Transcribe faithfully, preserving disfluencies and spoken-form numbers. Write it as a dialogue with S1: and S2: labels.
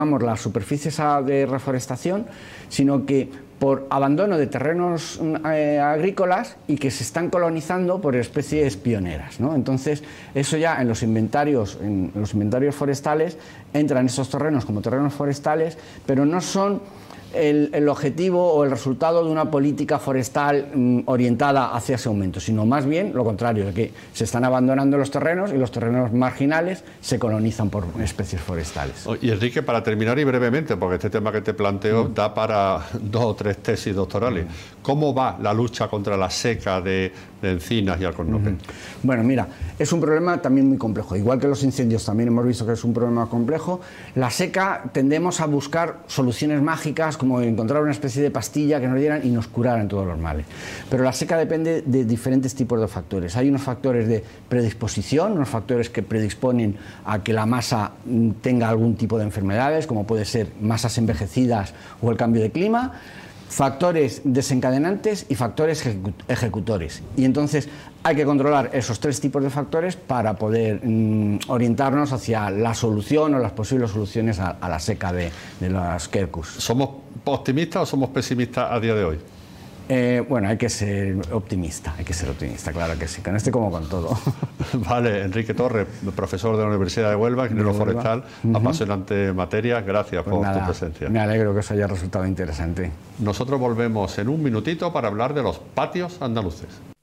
S1: las superficies de reforestación, sino que por abandono de terrenos eh, agrícolas y que se están colonizando por especies pioneras, ¿no? Entonces, eso ya en los inventarios, en los inventarios forestales entran esos terrenos como terrenos forestales, pero no son El, el objetivo o el resultado de una política forestal mm, orientada hacia ese aumento, sino más bien lo contrario, de que se están abandonando los terrenos y los terrenos marginales se colonizan por especies forestales.
S2: Y Enrique, para terminar y brevemente, porque este tema que te planteo mm. da para dos o tres tesis doctorales, mm. ¿cómo va la lucha contra la seca de, de encinas y alcornoques?
S1: Mm. Bueno, mira, es un problema también muy complejo, igual que los incendios también hemos visto que es un problema complejo. La seca tendemos a buscar soluciones mágicas, como encontrar una especie de pastilla que nos dieran y nos curaran todos los males. Pero la seca depende de diferentes tipos de factores. Hay unos factores de predisposición, unos factores que predisponen a que la masa tenga algún tipo de enfermedades, como puede ser masas envejecidas o el cambio de clima, factores desencadenantes y factores ejecutores. Y entonces hay que controlar esos tres tipos de factores para poder mm, orientarnos hacia la solución o las posibles soluciones a, a la seca de, de las quercus.
S2: ¿Somos optimistas o somos pesimistas a día de hoy?
S1: Eh, bueno, hay que ser optimista, hay que ser optimista, claro que sí, con este como con todo.
S2: Vale, Enrique Torres, profesor de la Universidad de Huelva, ingeniero forestal, uh-huh. apasionante materia, gracias pues por nada, tu presencia.
S1: Me alegro que os haya resultado interesante.
S2: Nosotros volvemos en un minutito para hablar de los patios andaluces.